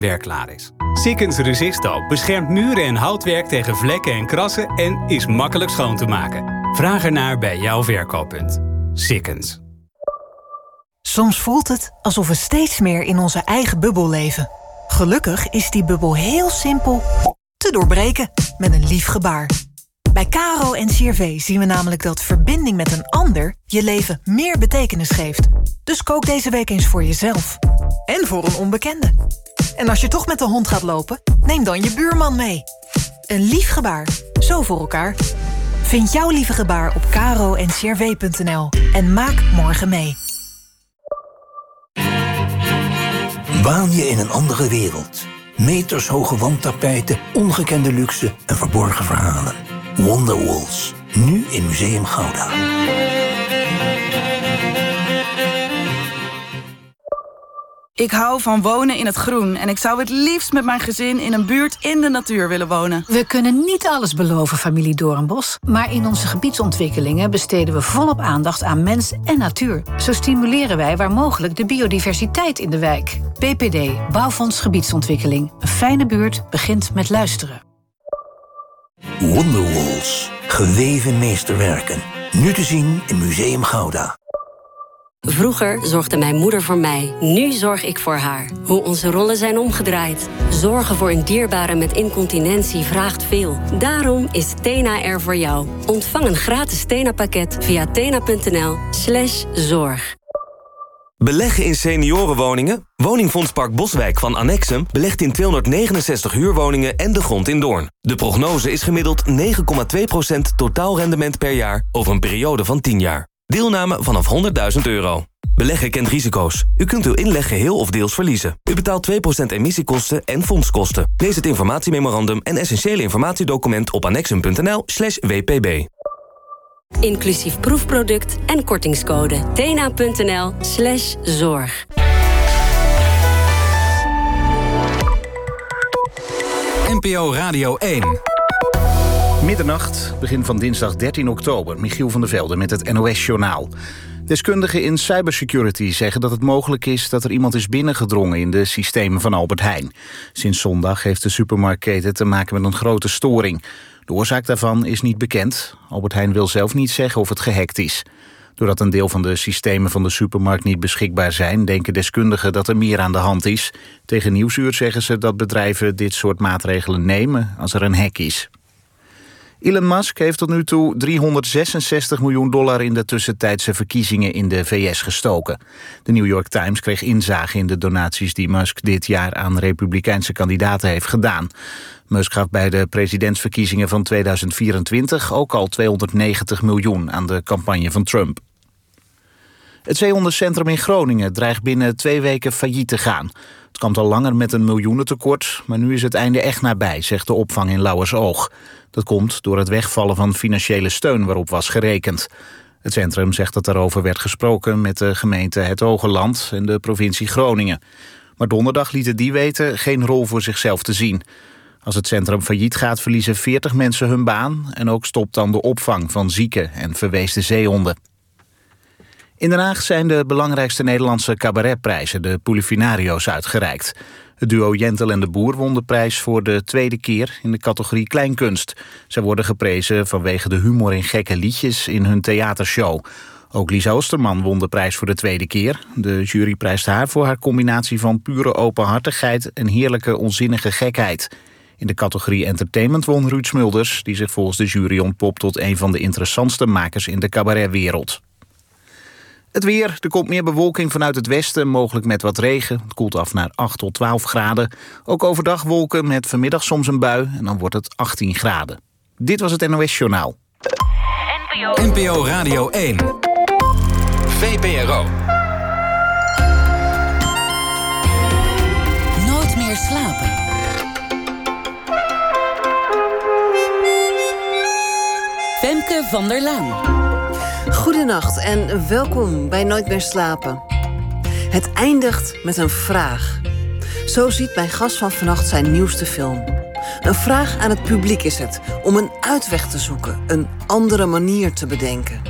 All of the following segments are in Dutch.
werkklaar is. Sikkens Resisto beschermt muren en houtwerk tegen vlekken en krassen en is makkelijk schoon te maken. Vraag ernaar bij jouw verkooppunt. Sikkens. Soms voelt het alsof we steeds meer in onze eigen bubbel leven. Gelukkig is die bubbel heel simpel te doorbreken met een lief gebaar. Bij KRO en CRV zien we namelijk dat verbinding met een ander je leven meer betekenis geeft. Dus kook deze week eens voor jezelf. En voor een onbekende. En als je toch met de hond gaat lopen, neem dan je buurman mee. Een lief gebaar. Zo voor elkaar. Vind jouw lieve gebaar op kro-en-crv.nl en maak morgen mee. Waan je in een andere wereld. Metershoge wandtapijten, ongekende luxe en verborgen verhalen. Wonderwalls, nu in Museum Gouda. Ik hou van wonen in het groen en ik zou het liefst met mijn gezin in een buurt in de natuur willen wonen. We kunnen niet alles beloven, familie Doornbos, maar in onze gebiedsontwikkelingen besteden we volop aandacht aan mens en natuur. Zo stimuleren wij waar mogelijk de biodiversiteit in de wijk. BPD, Bouwfonds Gebiedsontwikkeling. Een fijne buurt begint met luisteren. Wonderwalls, geweven meesterwerken. Nu te zien in Museum Gouda. Vroeger zorgde mijn moeder voor mij. Nu zorg ik voor haar. Hoe onze rollen zijn omgedraaid. Zorgen voor een dierbare met incontinentie vraagt veel. Daarom is Tena er voor jou. Ontvang een gratis Tena-pakket via tena.nl/zorg. Beleggen in seniorenwoningen? Woningfondspark Boswijk van Annexum belegt in 269 huurwoningen en de grond in Doorn. De prognose is gemiddeld 9,2% totaalrendement per jaar over een periode van 10 jaar. Deelname vanaf €100.000. Beleggen kent risico's. U kunt uw inleg geheel of deels verliezen. U betaalt 2% emissiekosten en fondskosten. Lees het informatiememorandum en essentiële informatiedocument op annexum.nl/wpb. Inclusief proefproduct en kortingscode. tena.nl/zorg. NPO Radio 1. Middernacht, begin van dinsdag 13 oktober. Michiel van der Velde met het NOS-journaal. Deskundigen in cybersecurity zeggen dat het mogelijk is dat er iemand is binnengedrongen in de systemen van Albert Heijn. Sinds zondag heeft de supermarktketen te maken met een grote storing. De oorzaak daarvan is niet bekend. Albert Heijn wil zelf niet zeggen of het gehackt is. Doordat een deel van de systemen van de supermarkt niet beschikbaar zijn, denken deskundigen dat er meer aan de hand is. Tegen Nieuwsuur zeggen ze dat bedrijven dit soort maatregelen nemen als er een hack is. Elon Musk heeft tot nu toe $366 miljoen in de tussentijdse verkiezingen in de VS gestoken. De New York Times kreeg inzage in de donaties die Musk dit jaar aan republikeinse kandidaten heeft gedaan. Musk gaf bij de presidentsverkiezingen van 2024 ook al $290 miljoen aan de campagne van Trump. Het zeehondencentrum in Groningen dreigt binnen 2 weken failliet te gaan. Het kampt al langer met een miljoenentekort, maar nu is het einde echt nabij, zegt de opvang in Lauwersoog. Dat komt door het wegvallen van financiële steun waarop was gerekend. Het centrum zegt dat daarover werd gesproken met de gemeente Het Hogeland en de provincie Groningen. Maar donderdag lieten die weten geen rol voor zichzelf te zien. Als het centrum failliet gaat, verliezen 40 mensen hun baan en ook stopt dan de opvang van zieke en verweesde zeehonden. In Den Haag zijn de belangrijkste Nederlandse cabaretprijzen, de Polifinario's, uitgereikt. Het duo Jentel en de Boer won de prijs voor de 2e keer in de categorie kleinkunst. Zij worden geprezen vanwege de humor in gekke liedjes in hun theatershow. Ook Lisa Osterman won de prijs voor de 2e keer. De jury prijst haar voor haar combinatie van pure openhartigheid en heerlijke onzinnige gekheid. In de categorie entertainment won Ruud Smulders, die zich volgens de jury ontpopt tot een van de interessantste makers in de cabaretwereld. Het weer, er komt meer bewolking vanuit het westen, mogelijk met wat regen. Het koelt af naar 8 tot 12 graden. Ook overdag wolken met vanmiddag soms een bui en dan wordt het 18 graden. Dit was het NOS Journaal. NPO Radio 1. VPRO. Nooit meer slapen. Femke van der Laan. Goedenacht en welkom bij Nooit meer slapen. Het eindigt met een vraag. Zo ziet mijn gast van vannacht zijn nieuwste film. Een vraag aan het publiek is het, om een uitweg te zoeken, een andere manier te bedenken.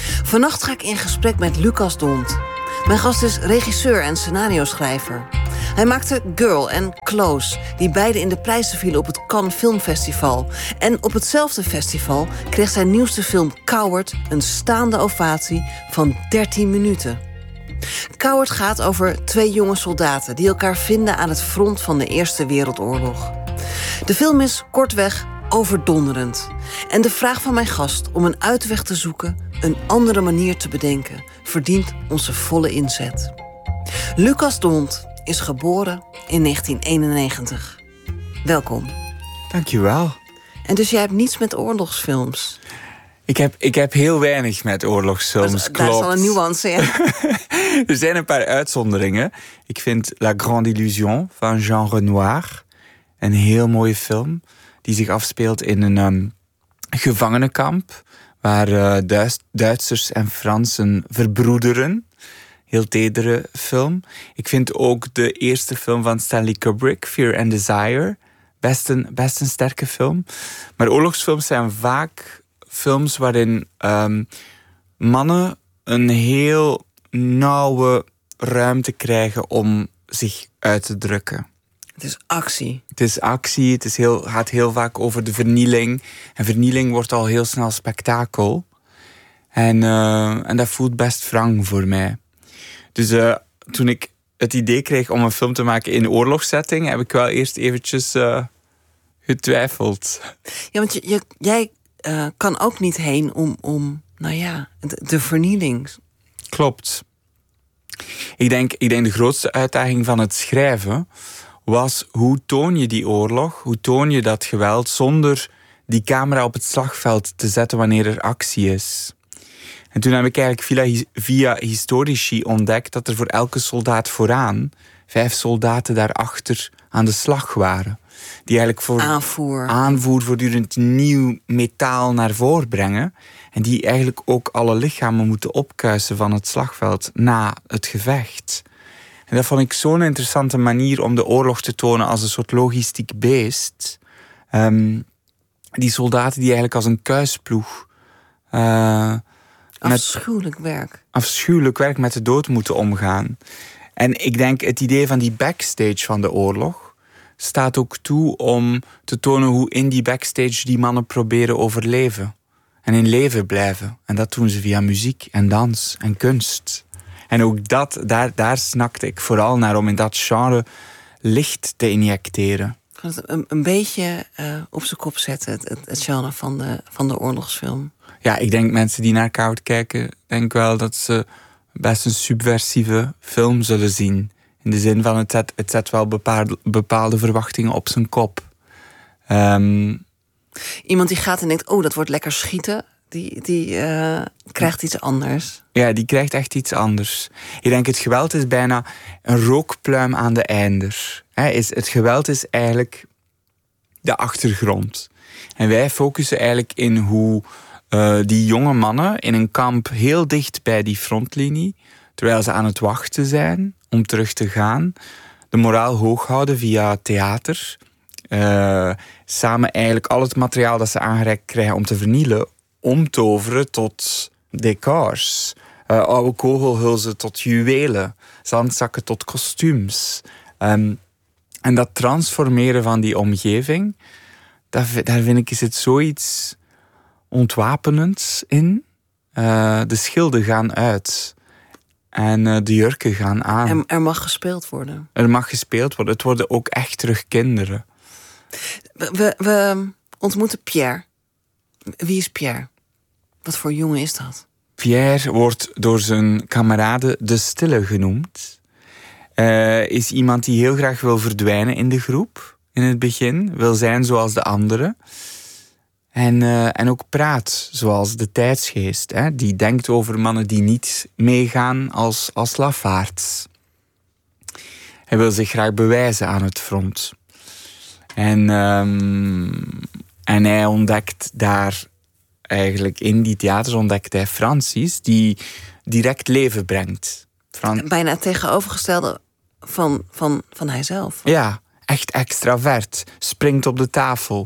Vannacht ga ik in gesprek met Lucas D'Hondt. Mijn gast is regisseur en scenario-schrijver. Hij maakte Girl en Close, die beide in de prijzen vielen op het Cannes Filmfestival. En op hetzelfde festival kreeg zijn nieuwste film Coward een staande ovatie van 13 minuten. Coward gaat over 2 jonge soldaten die elkaar vinden aan het front van de Eerste Wereldoorlog. De film is kortweg overdonderend. En de vraag van mijn gast om een uitweg te zoeken, een andere manier te bedenken, verdient onze volle inzet. Lucas D'Hondt is geboren in 1991. Welkom. Dankjewel. En dus jij hebt niets met oorlogsfilms? Ik heb heel weinig met oorlogsfilms, klopt. Daar is al een nuance in. Er zijn een paar uitzonderingen. Ik vind La Grande Illusion van Jean Renoir een heel mooie film die zich afspeelt in een gevangenenkamp waar Duitsers en Fransen verbroederen. Heel tedere film. Ik vind ook de eerste film van Stanley Kubrick, Fear and Desire, best een sterke film. Maar oorlogsfilms zijn vaak films waarin mannen een heel nauwe ruimte krijgen om zich uit te drukken. Het is actie. Het is actie, gaat heel vaak over de vernieling. En vernieling wordt al heel snel spektakel. En dat voelt best wrang voor mij. Dus toen ik het idee kreeg om een film te maken in oorlogssetting, heb ik wel eerst eventjes getwijfeld. Ja, want jij kan ook niet heen om de vernieling. Klopt. Ik denk de grootste uitdaging van het schrijven was: hoe toon je die oorlog? Hoe toon je dat geweld zonder die camera op het slagveld te zetten wanneer er actie is? En toen heb ik eigenlijk via historici ontdekt dat er voor elke soldaat vooraan 5 soldaten daarachter aan de slag waren. Die eigenlijk voor aanvoer voortdurend nieuw metaal naar voren brengen. En die eigenlijk ook alle lichamen moeten opkuisen van het slagveld na het gevecht. En dat vond ik zo'n interessante manier om de oorlog te tonen als een soort logistiek beest. Die soldaten die eigenlijk als een kuisploeg afschuwelijk werk met de dood moeten omgaan. En ik denk het idee van die backstage van de oorlog staat ook toe om te tonen hoe in die backstage die mannen proberen overleven. En in leven blijven. En dat doen ze via muziek en dans en kunst. En ook daar snakte ik vooral naar om in dat genre licht te injecteren. Een beetje op zijn kop zetten, het genre van de oorlogsfilm. Ja, ik denk mensen die naar Coward kijken, denk wel dat ze best een subversieve film zullen zien. In de zin van het zet wel bepaalde verwachtingen op zijn kop. Iemand die gaat en denkt, dat wordt lekker schieten, die krijgt iets anders. Ja, die krijgt echt iets anders. Ik denk het geweld is bijna een rookpluim aan de einder. Het geweld is eigenlijk de achtergrond. En wij focussen eigenlijk in hoe die jonge mannen in een kamp heel dicht bij die frontlinie, terwijl ze aan het wachten zijn om terug te gaan, de moraal hoog houden via theater. Samen eigenlijk al het materiaal dat ze aangereikt krijgen om te vernielen, omtoveren tot decors. Oude kogelhulzen tot juwelen. Zandzakken tot kostuums. En dat transformeren van die omgeving, daar vind ik, is het zoiets ontwapenends in. De schilden gaan uit. En de jurken gaan aan. Er mag gespeeld worden. Er mag gespeeld worden. Het worden ook echt terug kinderen. We ontmoeten Pierre. Wie is Pierre? Wat voor jongen is dat? Pierre wordt door zijn kameraden de Stille genoemd. Is iemand die heel graag wil verdwijnen in de groep. In het begin. Wil zijn zoals de anderen. En ook praat zoals de tijdsgeest. Hè? Die denkt over mannen die niet meegaan als lafaards. Hij wil zich graag bewijzen aan het front. En hij ontdekt daar eigenlijk in die theaters ontdekt hij Francis, die direct leven brengt. Bijna het tegenovergestelde van hijzelf. Ja, echt extravert. Springt op de tafel.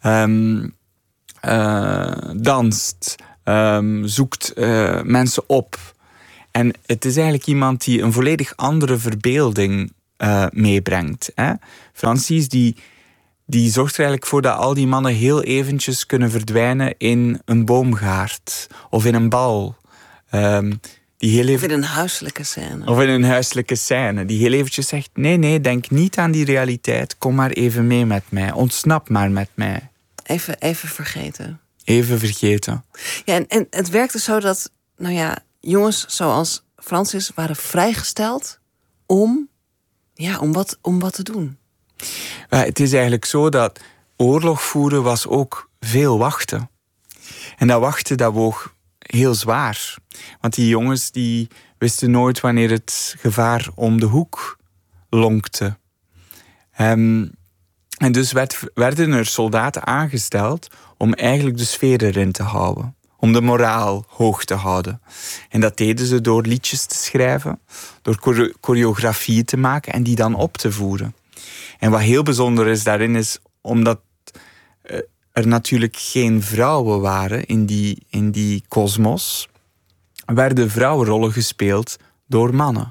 Danst. Zoekt mensen op. En het is eigenlijk iemand die een volledig andere verbeelding meebrengt. Hè? Francis die zorgt er eigenlijk voor dat al die mannen heel eventjes kunnen verdwijnen in een boomgaard of in een bal. Of in een huiselijke scène. Of in een huiselijke scène. Die heel eventjes zegt, nee, denk niet aan die realiteit. Kom maar even mee met mij. Ontsnap maar met mij. Even vergeten. Even vergeten. Ja, en het werkte zo dat, jongens zoals Francis waren vrijgesteld om wat te doen. Het is eigenlijk zo dat oorlog voeren was ook veel wachten. En dat wachten, dat woog heel zwaar. Want die jongens die wisten nooit wanneer het gevaar om de hoek lonkte. En dus werden er soldaten aangesteld om eigenlijk de sfeer erin te houden. Om de moraal hoog te houden. En dat deden ze door liedjes te schrijven, door choreografieën te maken en die dan op te voeren. En wat heel bijzonder is daarin is, omdat er natuurlijk geen vrouwen waren in die kosmos, werden vrouwenrollen gespeeld door mannen.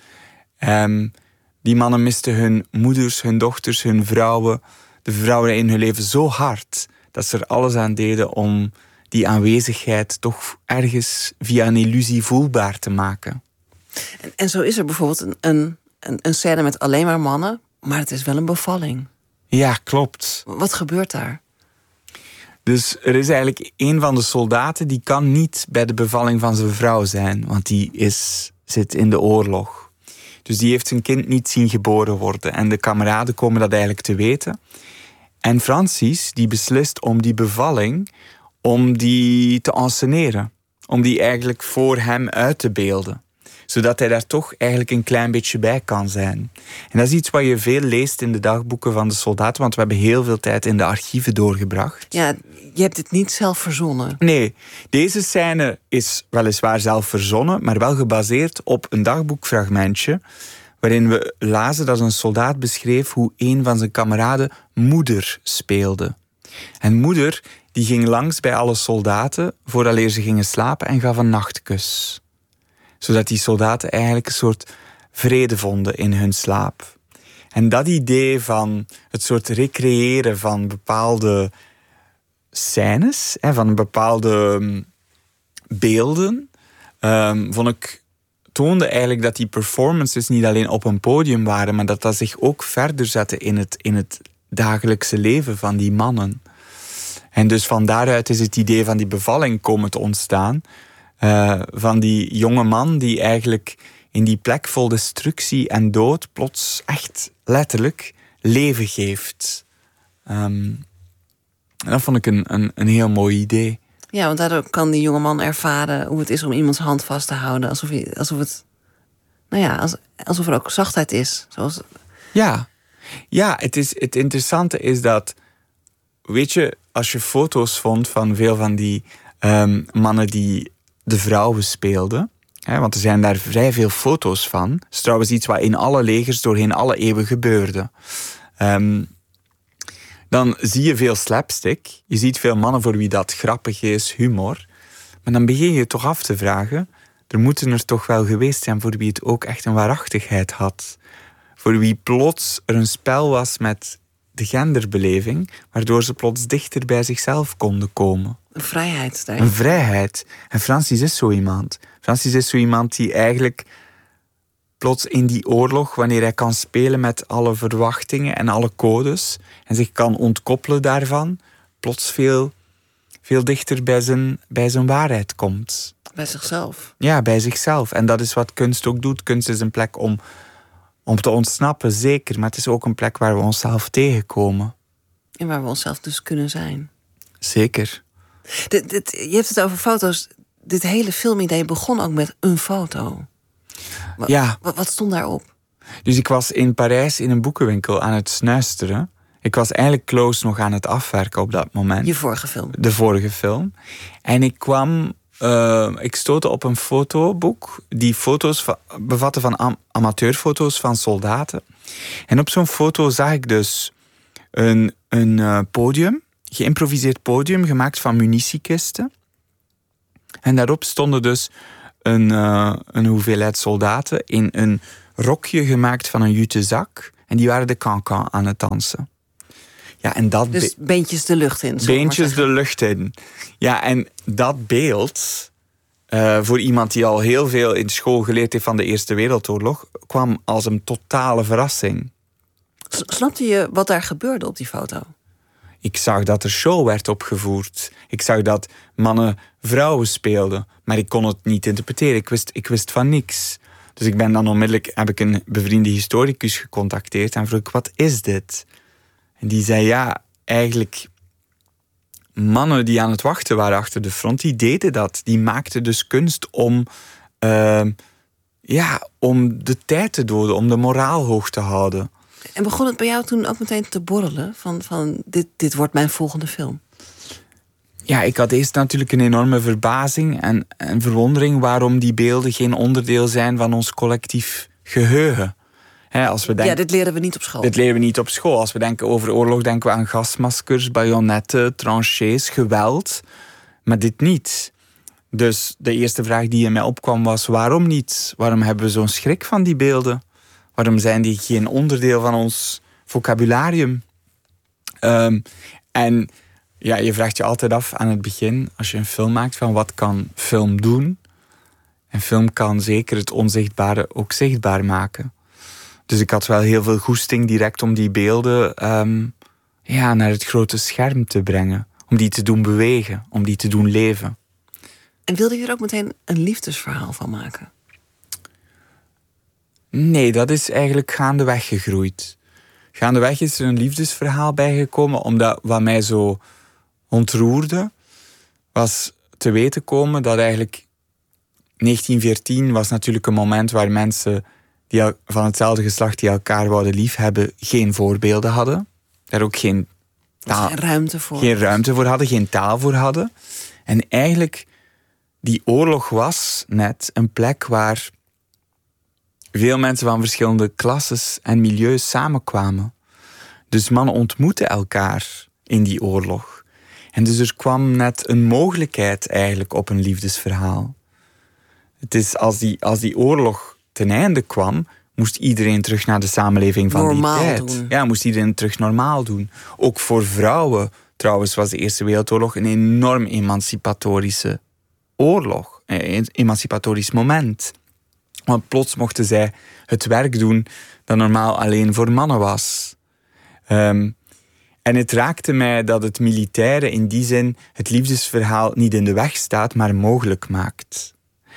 Die mannen misten hun moeders, hun dochters, hun vrouwen, de vrouwen in hun leven zo hard dat ze er alles aan deden om die aanwezigheid toch ergens via een illusie voelbaar te maken. En zo is er bijvoorbeeld een scène met alleen maar mannen, maar het is wel een bevalling. Ja, klopt. Wat gebeurt daar? Dus er is eigenlijk een van de soldaten die kan niet bij de bevalling van zijn vrouw zijn, want die zit in de oorlog. Dus die heeft zijn kind niet zien geboren worden. En de kameraden komen dat eigenlijk te weten. En Francis die beslist om die bevalling, om die te ensceneren. Om die eigenlijk voor hem uit te beelden. Zodat hij daar toch eigenlijk een klein beetje bij kan zijn. En dat is iets wat je veel leest in de dagboeken van de soldaten, want we hebben heel veel tijd in de archieven doorgebracht. Ja, je hebt het niet zelf verzonnen. Nee, deze scène is weliswaar zelf verzonnen, maar wel gebaseerd op een dagboekfragmentje waarin we lazen dat een soldaat beschreef hoe een van zijn kameraden moeder speelde. En moeder die ging langs bij alle soldaten vooraleer ze gingen slapen en gaf een nachtkus. Zodat die soldaten eigenlijk een soort vrede vonden in hun slaap. En dat idee van het soort recreëren van bepaalde scènes, van bepaalde beelden, toonde eigenlijk dat die performances niet alleen op een podium waren, maar dat zich ook verder zette in het dagelijkse leven van die mannen. En dus van daaruit is het idee van die bevalling komen te ontstaan. Van die jonge man die eigenlijk in die plek vol destructie en dood plots echt letterlijk leven geeft. En dat vond ik een heel mooi idee. Ja, want daardoor kan die jonge man ervaren hoe het is om iemands hand vast te houden. Alsof er ook zachtheid is. Zoals... Ja, het interessante is dat, weet je, als je foto's vond van veel van die mannen die de vrouwen speelden, want er zijn daar vrij veel foto's van. Dat is trouwens iets wat in alle legers doorheen alle eeuwen gebeurde. Dan zie je veel slapstick. Je ziet veel mannen voor wie dat grappig is, humor. Maar dan begin je toch af te vragen, er moeten er toch wel geweest zijn voor wie het ook echt een waarachtigheid had. Voor wie plots er een spel was met de genderbeleving, waardoor ze plots dichter bij zichzelf konden komen. Een vrijheid. Een vrijheid. En Francis is zo iemand. Francis is zo iemand die eigenlijk plots in die oorlog, wanneer hij kan spelen met alle verwachtingen en alle codes en zich kan ontkoppelen daarvan, plots veel dichter bij zijn waarheid komt. Bij zichzelf. Ja, bij zichzelf. En dat is wat kunst ook doet. Kunst is een plek om te ontsnappen, zeker. Maar het is ook een plek waar we onszelf tegenkomen. En waar we onszelf dus kunnen zijn. Zeker. Je hebt het over foto's. Dit hele filmidee begon ook met een foto. Wat stond daarop? Dus ik was in Parijs in een boekenwinkel aan het snuisteren. Ik was eigenlijk close nog aan het afwerken op dat moment. Je vorige film? De vorige film. En ik stootte op een fotoboek die foto's bevatte van amateurfoto's van soldaten. En op zo'n foto zag ik dus een podium, geïmproviseerd podium, gemaakt van munitiekisten. En daarop stonden dus een hoeveelheid soldaten in een rokje gemaakt van een jute zak. En die waren de cancan aan het dansen. Ja, en dat dus beentjes de lucht in. Beentjes de lucht in. Ja, en dat beeld, voor iemand die al heel veel in school geleerd heeft van de Eerste Wereldoorlog, kwam als een totale verrassing. Snapte je wat daar gebeurde op die foto? Ik zag dat er show werd opgevoerd. Ik zag dat mannen vrouwen speelden. Maar ik kon het niet interpreteren. Ik wist van niks. Dus ik ben dan onmiddellijk, heb ik een bevriende historicus gecontacteerd en vroeg ik, wat is dit? En die zei, ja, eigenlijk mannen die aan het wachten waren achter de front, die deden dat. Die maakten dus kunst om om de tijd te doden, om de moraal hoog te houden. En begon het bij jou toen ook meteen te borrelen? Van dit wordt mijn volgende film? Ja, ik had eerst natuurlijk een enorme verbazing en verwondering waarom die beelden geen onderdeel zijn van ons collectief geheugen. Als we denken, dit leren we niet op school. Dit leren we niet op school. Als we denken over oorlog, denken we aan gasmaskers, bajonetten, tranchées, geweld. Maar dit niet. Dus de eerste vraag die in mij opkwam was, waarom niet? Waarom hebben we zo'n schrik van die beelden? Waarom zijn die geen onderdeel van ons vocabularium? En ja, je vraagt je altijd af aan het begin, als je een film maakt, van wat kan film doen? En film kan zeker het onzichtbare ook zichtbaar maken. Dus ik had wel heel veel goesting direct om die beelden naar het grote scherm te brengen. Om die te doen bewegen, om die te doen leven. En wilde je er ook meteen een liefdesverhaal van maken? Nee, dat is eigenlijk gaandeweg gegroeid. Gaandeweg is er een liefdesverhaal bijgekomen, omdat wat mij zo ontroerde, was te weten komen dat eigenlijk 1914 was natuurlijk een moment waar mensen die van hetzelfde geslacht die elkaar wouden liefhebben, geen voorbeelden hadden. Daar ook geen ruimte voor. Geen ruimte voor hadden, geen taal voor hadden. En eigenlijk, die oorlog was net een plek waar veel mensen van verschillende klasses en milieus samenkwamen. Dus mannen ontmoetten elkaar in die oorlog. En dus er kwam net een mogelijkheid eigenlijk op een liefdesverhaal. Het is als die oorlog ten einde kwam, moest iedereen terug naar de samenleving van normaal die tijd. Doen. Ja, moest iedereen terug normaal doen. Ook voor vrouwen, trouwens, was de Eerste Wereldoorlog een enorm emancipatorische oorlog. Een emancipatorisch moment. Want plots mochten zij het werk doen dat normaal alleen voor mannen was. En het raakte mij dat het militaire in die zin het liefdesverhaal niet in de weg staat, maar mogelijk maakt.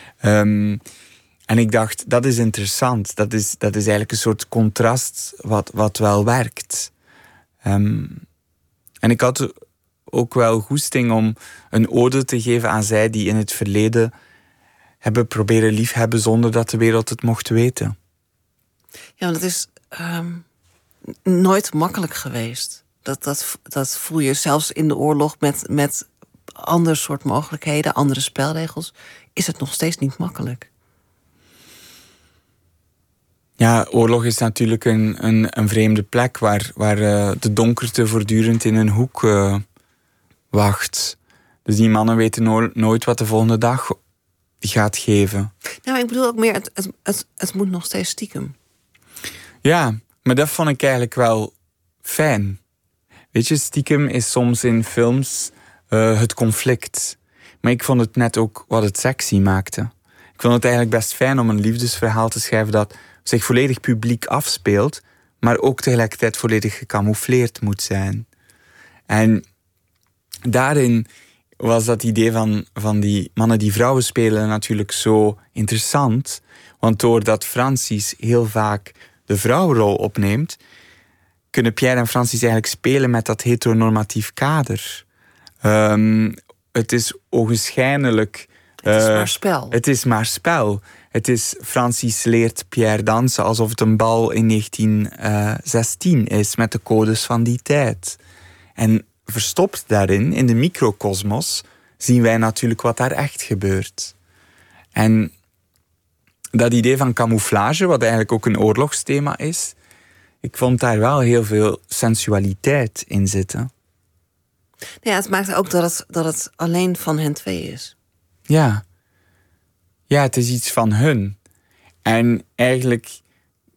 En ik dacht, dat is interessant. Dat is eigenlijk een soort contrast wat wel werkt. En ik had ook wel goesting om een ode te geven aan zij die in het verleden hebben proberen liefhebben zonder dat de wereld het mocht weten. Ja, dat is nooit makkelijk geweest. Dat voel je zelfs in de oorlog met ander soort mogelijkheden, andere spelregels, is het nog steeds niet makkelijk. Ja, oorlog is natuurlijk een vreemde plek waar de donkerte voortdurend in een hoek wacht. Dus die mannen weten nooit wat de volgende dag gaat geven. Nou, ik bedoel ook meer, het moet nog steeds stiekem. Ja, maar dat vond ik eigenlijk wel fijn. Weet je, stiekem is soms in films het conflict. Maar ik vond het net ook wat het sexy maakte. Ik vond het eigenlijk best fijn om een liefdesverhaal te schrijven dat zich volledig publiek afspeelt, maar ook tegelijkertijd volledig gecamoufleerd moet zijn. En daarin was dat idee van die mannen die vrouwen spelen natuurlijk zo interessant. Want doordat Francis heel vaak de vrouwenrol opneemt, kunnen Pierre en Francis eigenlijk spelen met dat heteronormatief kader. Het is ogenschijnlijk. Het is maar spel. Het is maar spel. Het is, Francis leert Pierre dansen alsof het een bal in 1916 is, met de codes van die tijd. En verstopt daarin, in de microcosmos, zien wij natuurlijk wat daar echt gebeurt. En dat idee van camouflage, wat eigenlijk ook een oorlogsthema is, ik vond daar wel heel veel sensualiteit in zitten. Ja, het maakt ook dat het alleen van hen twee is. Ja. Ja, het is iets van hun. En eigenlijk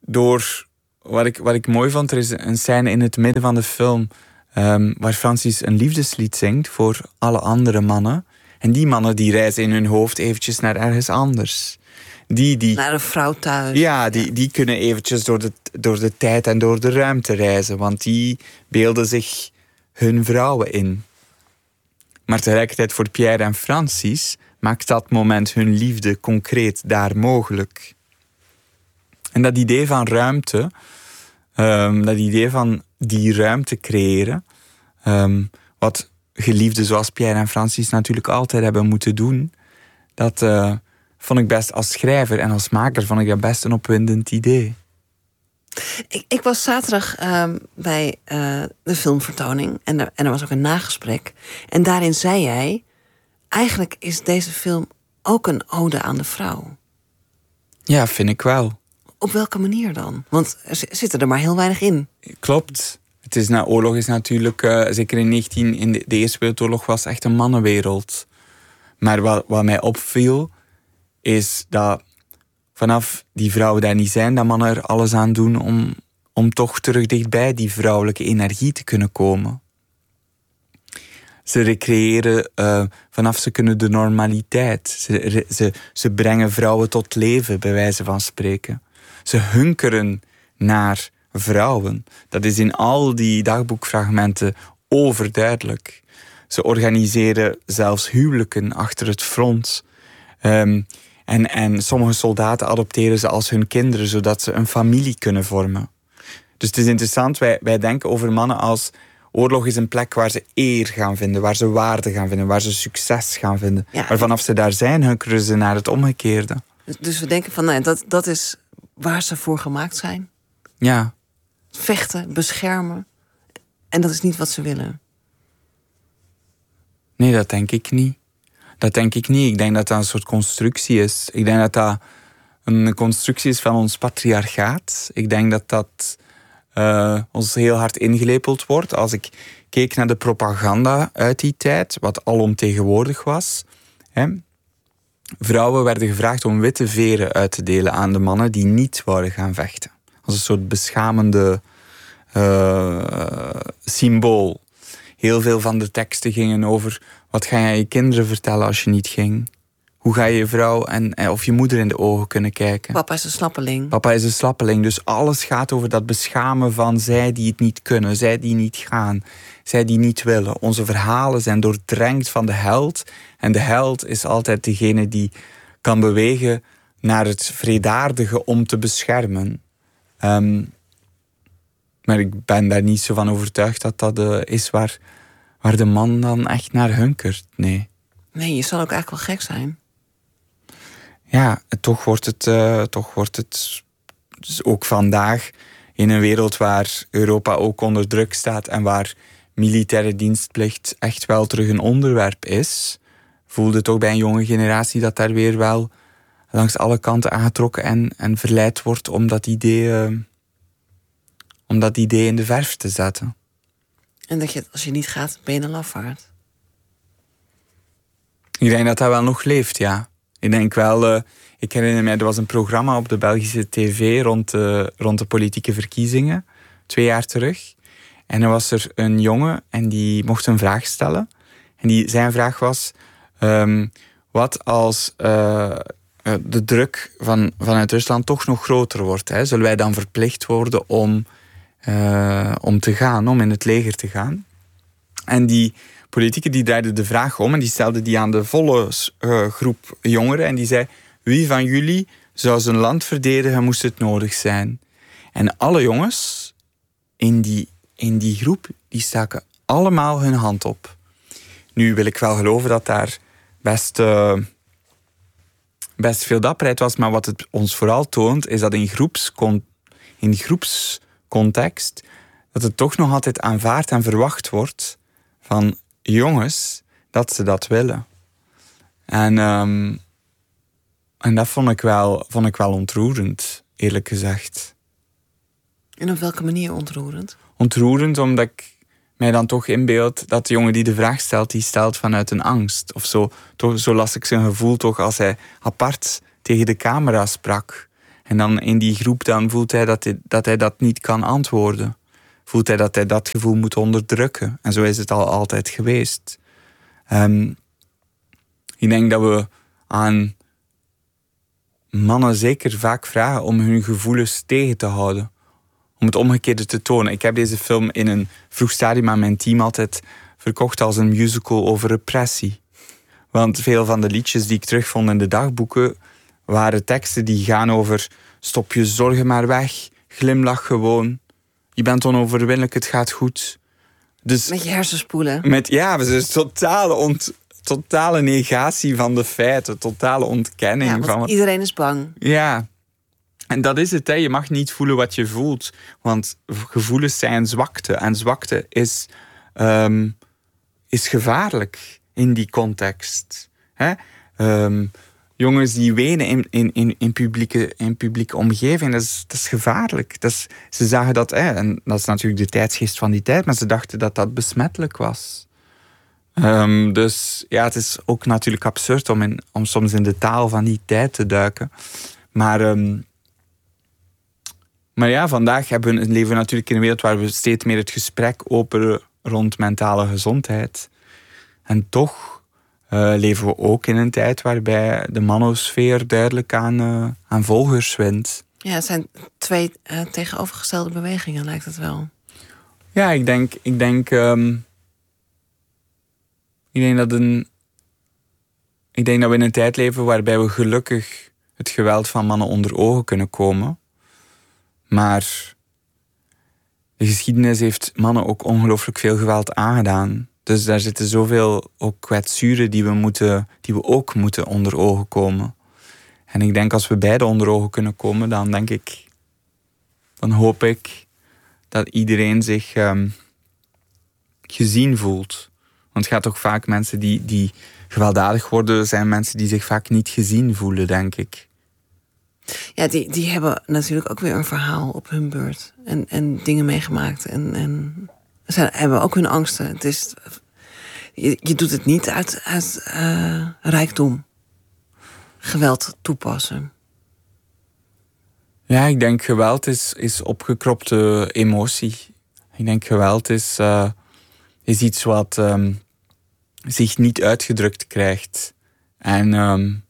wat ik mooi vond, er is een scène in het midden van de film waar Francis een liefdeslied zingt voor alle andere mannen. En die mannen die reizen in hun hoofd eventjes naar ergens anders. Naar een vrouw thuis. Ja, die kunnen eventjes door de tijd en door de ruimte reizen. Want die beelden zich hun vrouwen in. Maar tegelijkertijd voor Pierre en Francis maakt dat moment hun liefde concreet daar mogelijk. En dat idee van ruimte, dat idee van die ruimte creëren, wat geliefden zoals Pierre en Francis natuurlijk altijd hebben moeten doen, dat vond ik best als schrijver en als maker vond ik dat best een opwindend idee. Ik was zaterdag bij de filmvertoning en er was ook een nagesprek. En daarin zei jij, eigenlijk is deze film ook een ode aan de vrouw. Ja, vind ik wel. Op welke manier dan? Want er zitten er maar heel weinig in. Klopt. Het is oorlog is natuurlijk, zeker in de Eerste Wereldoorlog was echt een mannenwereld. Maar wat mij opviel, is dat vanaf die vrouwen daar niet zijn, dat mannen er alles aan doen om toch terug dichtbij die vrouwelijke energie te kunnen komen. Ze recreëren, vanaf ze kunnen de normaliteit. Ze brengen vrouwen tot leven, bij wijze van spreken. Ze hunkeren naar vrouwen. Dat is in al die dagboekfragmenten overduidelijk. Ze organiseren zelfs huwelijken achter het front. En sommige soldaten adopteren ze als hun kinderen, zodat ze een familie kunnen vormen. Dus het is interessant, wij denken over mannen als oorlog is een plek waar ze eer gaan vinden, waar ze waarde gaan vinden, waar ze succes gaan vinden. Ja. Maar vanaf ze daar zijn, hunkeren ze naar het omgekeerde. Dus we denken van, dat is waar ze voor gemaakt zijn. Ja. Vechten, beschermen. En dat is niet wat ze willen. Nee, dat denk ik niet. Ik denk dat dat een soort constructie is. Ik denk dat dat een constructie is van ons patriarchaat. Ik denk dat dat ons heel hard ingelepeld wordt. Als ik keek naar de propaganda uit die tijd, wat alomtegenwoordig was. Vrouwen werden gevraagd om witte veren uit te delen aan de mannen die niet wouden gaan vechten. Als een soort beschamende symbool. Heel veel van de teksten gingen over wat ga je aan je kinderen vertellen als je niet ging. Hoe ga je je vrouw of je moeder in de ogen kunnen kijken. Papa is een slappeling. Dus alles gaat over dat beschamen van zij die het niet kunnen. Zij die niet gaan. Zij die niet willen. Onze verhalen zijn doordrenkt van de held. En de held is altijd degene die kan bewegen naar het wreedaardige om te beschermen. Maar ik ben daar niet zo van overtuigd dat dat is waar de man dan echt naar hunkert. Nee, je zal ook eigenlijk wel gek zijn. Ja, toch wordt het dus ook vandaag in een wereld waar Europa ook onder druk staat en waar militaire dienstplicht echt wel terug een onderwerp is, voelde toch bij een jonge generatie dat daar weer wel langs alle kanten aangetrokken en verleid wordt om dat idee in de verf te zetten. En dat je, als je niet gaat, ben je een lafaard? Ik denk dat dat wel nog leeft, ja. Ik denk wel, ik herinner mij, er was een programma op de Belgische tv rond de politieke verkiezingen, 2 jaar terug. En er was er een jongen en die mocht een vraag stellen. En zijn vraag was, wat als de druk vanuit Rusland toch nog groter wordt? Hè? Zullen wij dan verplicht worden om te gaan, om in het leger te gaan? En die politieke die draaide de vraag om en die stelde die aan de volle groep jongeren. En die zei, wie van jullie zou zijn land verdedigen moest het nodig zijn? En alle jongens in die groep, die staken allemaal hun hand op. Nu wil ik wel geloven dat daar best veel dapperheid was, maar wat het ons vooral toont, is dat in groepscontext dat het toch nog altijd aanvaard en verwacht wordt van jongens dat ze dat willen. En dat vond ik wel ontroerend, eerlijk gezegd. En op welke manier ontroerend? Ontroerend omdat ik mij dan toch inbeeld dat de jongen die de vraag stelt, die stelt vanuit een angst. Of zo las ik zijn gevoel toch als hij apart tegen de camera sprak. En dan in die groep dan voelt hij dat hij dat niet kan antwoorden. Voelt hij dat gevoel moet onderdrukken. En zo is het altijd geweest. Ik denk dat we aan mannen zeker vaak vragen om hun gevoelens tegen te houden. Om het omgekeerde te tonen. Ik heb deze film in een vroeg stadium aan mijn team altijd verkocht als een musical over repressie. Want veel van de liedjes die ik terugvond in de dagboeken waren teksten die gaan over stop je zorgen maar weg, glimlach gewoon, je bent onoverwinnelijk, het gaat goed. Dus met je hersenspoelen. Dus totale negatie van de feiten, totale ontkenning. Ja, want iedereen is bang. Ja, en dat is het, hè. Je mag niet voelen wat je voelt, want gevoelens zijn zwakte. En zwakte is gevaarlijk in die context. Hè? Jongens die wenen in publieke omgeving, dat is gevaarlijk. Ze zagen dat, en dat is natuurlijk de tijdsgeest van die tijd, maar ze dachten dat dat besmettelijk was. Dus ja, het is ook natuurlijk absurd om soms in de taal van die tijd te duiken. Maar ja, vandaag leven we natuurlijk in een wereld waar we steeds meer het gesprek openen rond mentale gezondheid. En toch leven we ook in een tijd waarbij de manosfeer duidelijk aan volgers wint. Ja, het zijn twee tegenovergestelde bewegingen, lijkt het wel. Ja, ik denk dat we in een tijd leven waarbij we gelukkig het geweld van mannen onder ogen kunnen komen. Maar de geschiedenis heeft mannen ook ongelooflijk veel geweld aangedaan. Dus daar zitten zoveel ook kwetsuren die we ook moeten onder ogen komen. En ik denk als we beide onder ogen kunnen komen, dan hoop ik dat iedereen zich gezien voelt. Want het gaat toch vaak mensen die gewelddadig worden, zijn mensen die zich vaak niet gezien voelen, denk ik. Ja, die hebben natuurlijk ook weer een verhaal op hun beurt. En dingen meegemaakt. En ze hebben ook hun angsten. Het is, je doet het niet uit rijkdom. Geweld toepassen. Ja, ik denk geweld is opgekropte emotie. Ik denk geweld is iets wat zich niet uitgedrukt krijgt. En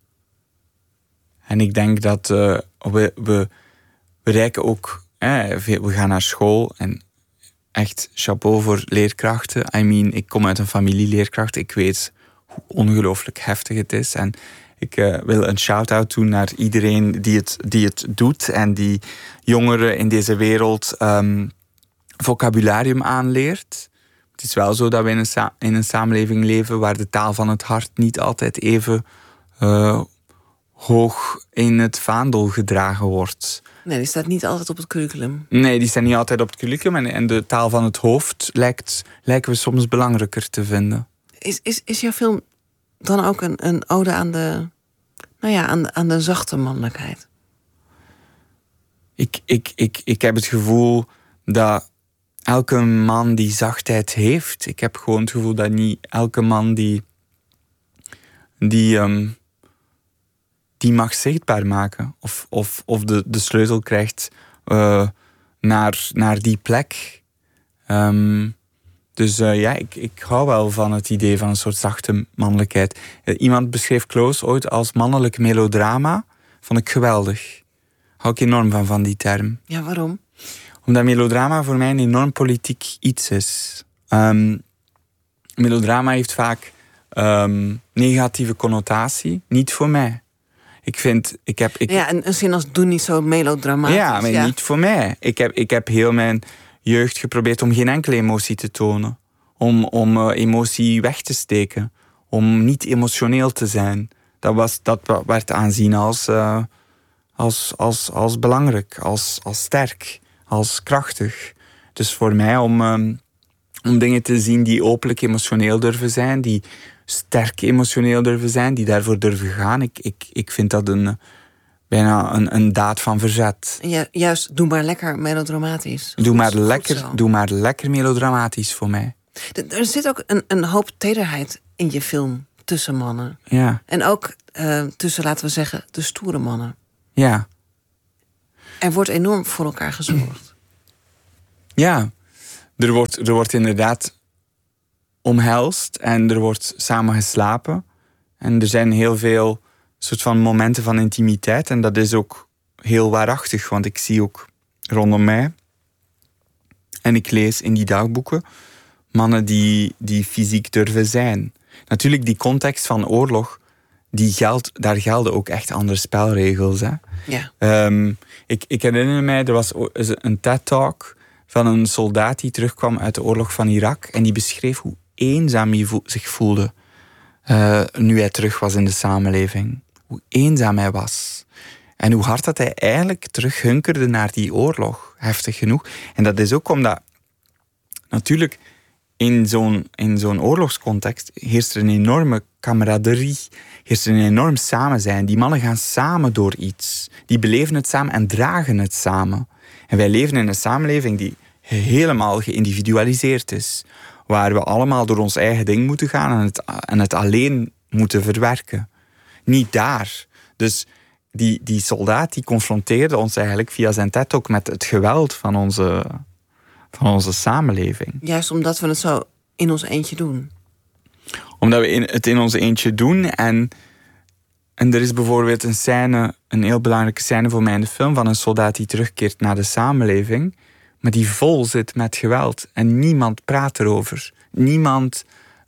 ik denk dat we reiken ook... we gaan naar school en echt chapeau voor leerkrachten. Ik kom uit een familie leerkrachten. Ik weet hoe ongelooflijk heftig het is. En ik wil een shout-out doen naar iedereen die het doet en die jongeren in deze wereld vocabularium aanleert. Het is wel zo dat we in een samenleving leven waar de taal van het hart niet altijd even hoog in het vaandel gedragen wordt. Nee, die staat niet altijd op het curriculum. Nee, die staat niet altijd op het curriculum. En de taal van het hoofd lijken we soms belangrijker te vinden. Is jouw film dan ook een ode aan aan de zachte mannelijkheid? Ik heb het gevoel dat elke man die zachtheid heeft. Ik heb gewoon het gevoel dat niet elke man die mag zichtbaar maken. Of de sleutel krijgt naar die plek. Ik hou wel van het idee van een soort zachte mannelijkheid. Iemand beschreef Close ooit als mannelijk melodrama. Vond ik geweldig. Hou ik enorm van die term. Ja, waarom? Omdat melodrama voor mij een enorm politiek iets is. Melodrama heeft vaak negatieve connotatie. Niet voor mij. Ja, een zin als doe niet zo melodramatisch. Ja, maar niet voor mij. Ik heb heel mijn jeugd geprobeerd om geen enkele emotie te tonen. Om emotie weg te steken. Om niet emotioneel te zijn. Dat werd aanzien als belangrijk, als sterk, als krachtig. Dus voor mij om dingen te zien die openlijk emotioneel durven zijn, die sterk emotioneel durven zijn, die daarvoor durven gaan. Ik vind dat bijna een daad van verzet. Ja, juist, doe maar lekker melodramatisch. Doe maar lekker melodramatisch voor mij. Er zit ook een hoop tederheid in je film tussen mannen. Ja. En ook tussen, laten we zeggen, de stoere mannen. Ja. Er wordt enorm voor elkaar gezorgd. Ja, er wordt inderdaad omhelst en er wordt samen geslapen. En er zijn heel veel soort van momenten van intimiteit. En dat is ook heel waarachtig, want ik zie ook rondom mij en ik lees in die dagboeken mannen die fysiek durven zijn. Natuurlijk, die context van oorlog, daar gelden ook echt andere spelregels. Hè? Ja. Ik herinner mij, er was een TED-talk van een soldaat die terugkwam uit de oorlog van Irak en die beschreef hoe eenzaam hij zich voelde nu hij terug was in de samenleving. Hoe eenzaam hij was. En hoe hard dat hij eigenlijk terughunkerde naar die oorlog. Heftig genoeg. En dat is ook omdat natuurlijk in zo'n oorlogscontext heerst er een enorme camaraderie. Heerst er een enorm samen zijn. Die mannen gaan samen door iets. Die beleven het samen en dragen het samen. En wij leven in een samenleving die helemaal geïndividualiseerd is. Waar we allemaal door ons eigen ding moeten gaan en het alleen moeten verwerken. Niet daar. Dus die soldaat die confronteerde ons eigenlijk via zijn TED ook met het geweld van onze samenleving. Juist omdat we het zo in ons eentje doen. Omdat we het in ons eentje doen. En er is bijvoorbeeld een heel belangrijke scène voor mij in de film van een soldaat die terugkeert naar de samenleving, maar die vol zit met geweld. En niemand praat erover. Niemand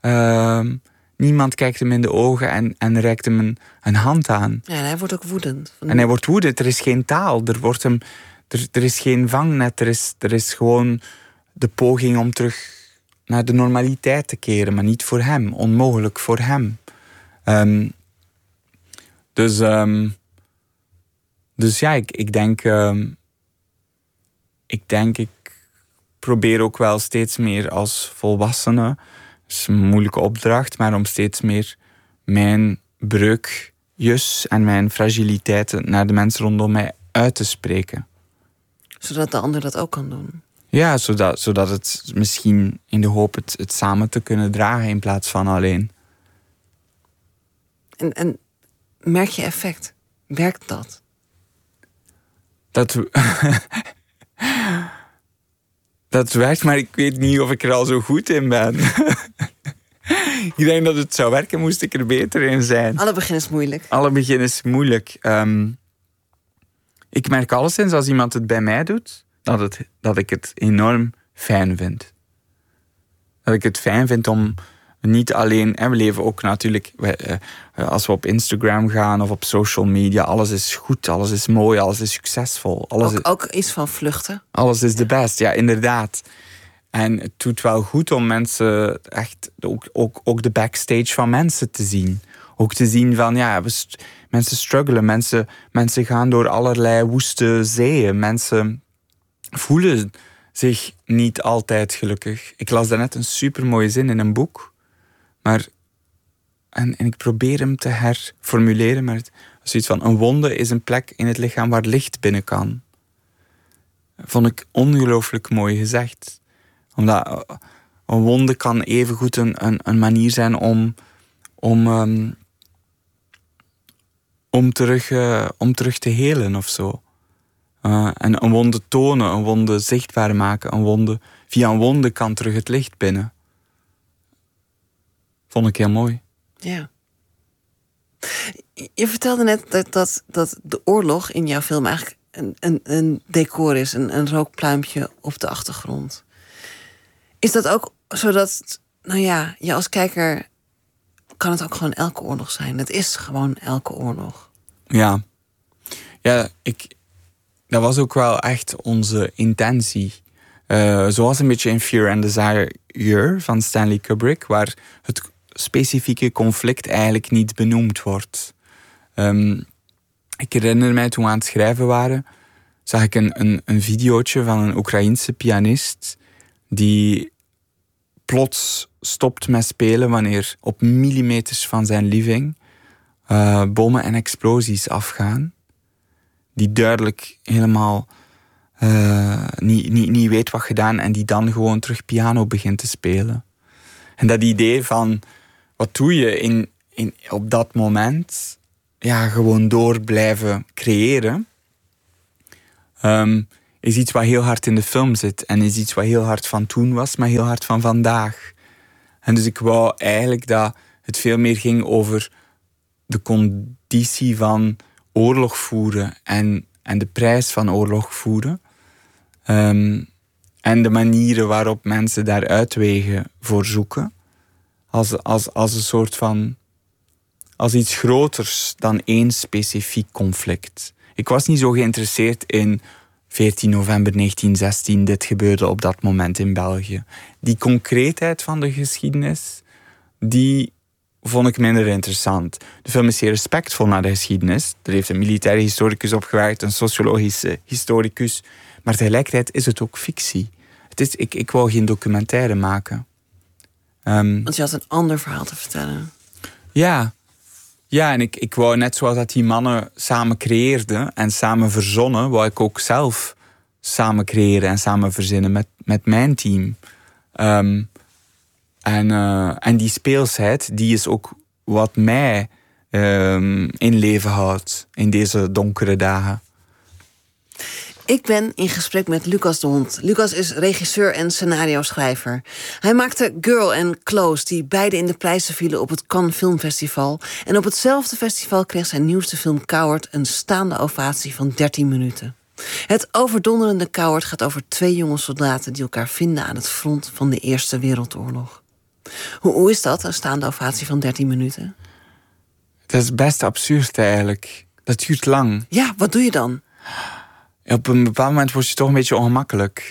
kijkt hem in de ogen en reikt hem een hand aan. Ja, en hij wordt ook woedend. En hij wordt woedend. Er is geen taal. Er is geen vangnet. Er is gewoon de poging om terug naar de normaliteit te keren. Maar niet voor hem. Onmogelijk voor hem. Dus ja, ik denk... Ik probeer ook wel steeds meer als volwassene, het is een moeilijke opdracht, maar om steeds meer mijn breukjes en mijn fragiliteiten naar de mensen rondom mij uit te spreken. Zodat de ander dat ook kan doen? Ja, zodat het misschien in de hoop het samen te kunnen dragen in plaats van alleen. En merk je effect? Werkt dat? Dat werkt, maar ik weet niet of ik er al zo goed in ben. Ik denk dat het zou werken, moest ik er beter in zijn. Alle begin is moeilijk. Alle begin is moeilijk. Ik merk alleszins als iemand het bij mij doet, dat ik het enorm fijn vind. Dat ik het fijn vind om niet alleen... we leven ook natuurlijk... als we op Instagram gaan of op social media, alles is goed, alles is mooi, alles is succesvol. Ook iets van vluchten. Alles is de best, ja, inderdaad. En het doet wel goed om mensen echt... Ook de backstage van mensen te zien. Ook te zien van, ja, mensen struggelen. Mensen gaan door allerlei woeste zeeën. Mensen voelen zich niet altijd gelukkig. Ik las daarnet een supermooie zin in een boek. En ik probeer hem te herformuleren, maar het is zoiets van: een wonde is een plek in het lichaam waar licht binnen kan. Dat vond ik ongelooflijk mooi gezegd. Omdat een wonde kan evengoed een manier zijn om terug te helen of zo. En een wonde tonen, een wonde zichtbaar maken. Via een wonde kan terug het licht binnen. Vond ik heel mooi. Ja. Je vertelde net dat de oorlog in jouw film eigenlijk een decor is. Een rookpluimpje op de achtergrond. Is dat ook zodat, je als kijker kan het ook gewoon elke oorlog zijn? Het is gewoon elke oorlog. Ja, dat was ook wel echt onze intentie. Zoals een beetje in Fear and Desire van Stanley Kubrick, waar het specifieke conflict eigenlijk niet benoemd wordt. Ik herinner mij, toen we aan het schrijven waren, zag ik een videootje van een Oekraïense pianist die plots stopt met spelen wanneer op millimeters van zijn living bommen en explosies afgaan. Die duidelijk helemaal niet weet wat gedaan en die dan gewoon terug piano begint te spelen. En dat idee van, wat doe je op dat moment? Ja, gewoon door blijven creëren. is iets wat heel hard in de film zit. En is iets wat heel hard van toen was, maar heel hard van vandaag. En dus ik wou eigenlijk dat het veel meer ging over de conditie van oorlog voeren en de prijs van oorlog voeren. En de manieren waarop mensen daar uitwegen voor zoeken. Als een soort van... als iets groters dan één specifiek conflict. Ik was niet zo geïnteresseerd in 14 november 1916, dit gebeurde op dat moment in België. Die concreetheid van de geschiedenis, die vond ik minder interessant. De film is zeer respectvol naar de geschiedenis. Er heeft een militaire historicus opgewerkt, een sociologische historicus. Maar tegelijkertijd is het ook fictie. Ik wou geen documentaire maken. Want je had een ander verhaal te vertellen. Ja, en ik wou net zoals dat die mannen samen creëerden en samen verzonnen, wou ik ook zelf samen creëren en samen verzinnen met mijn team. En die speelsheid, die is ook wat mij in leven houdt in deze donkere dagen. Ik ben in gesprek met Lucas de Hond. Lucas is regisseur en scenario-schrijver. Hij maakte Girl en Close, die beide in de prijzen vielen op het Cannes Filmfestival. En op hetzelfde festival kreeg zijn nieuwste film Coward een staande ovatie van 13 minuten. Het overdonderende Coward gaat over 2 jonge soldaten die elkaar vinden aan het front van de Eerste Wereldoorlog. Hoe is dat, een staande ovatie van 13 minuten? Dat is best absurd eigenlijk. Dat duurt lang. Ja, wat doe je dan? Op een bepaald moment word je toch een beetje ongemakkelijk.